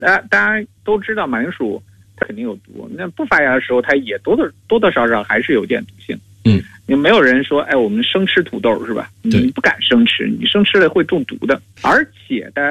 大家都知道马铃薯它肯定有毒，那不发芽的时候它也多多少少还是有点毒性。也没有人说，哎，我们生吃土豆是吧？你不敢生吃，你生吃了会中毒的。而且大家